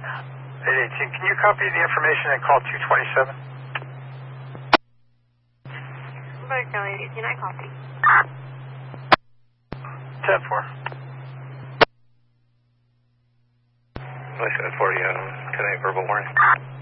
818, can you copy the information and call 227? Berkeley 818, I copy. 10-4. Like 740, 10-8 verbal warning.